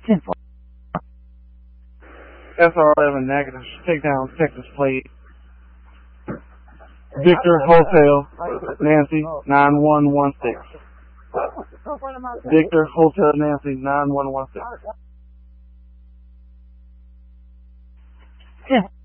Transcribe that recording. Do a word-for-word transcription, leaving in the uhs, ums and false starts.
ten four. S R eleven negative. Take down Texas plate. Victor Hotel Nancy nine one one six. Victor Hotel Nancy nine one one six. ten